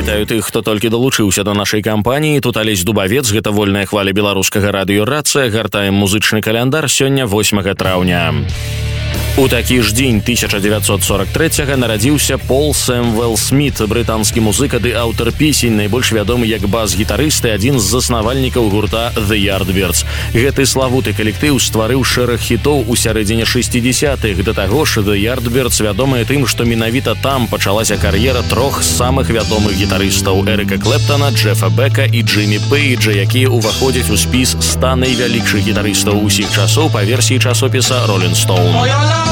Вітаю тых, хто толькі далучыўся да нашай кампаніі. Тут Алесь Дубавец, гэта вольная хваля беларускага радыё «Рацыя». Гартаем музычны каляндар, сёння 8 траўня. У такі ж дзень 1943-го нарадзіўся Пол Сэмвел Сміт, брытанскі музыка ды аўтар песень, найбольш вядомы як бас-гітарыст і адзін з заснавальнікаў гурта The Yardbirds. Гэты славуты калектыў стварыў шэраг хітоў у сярэдзіне 60-х. Да таго ж, The Yardbirds вядомыя тым, што менавіта там пачалася кар'ера трох самых вядомых гітарыстаў — Эрыка Клэптана, Джефа Бека і Джиммі Пейджа, якія ўваходзяць у спіс 100 найвялікшых гітарыстаў усіх часоў па версіі часопіса Rolling Stone.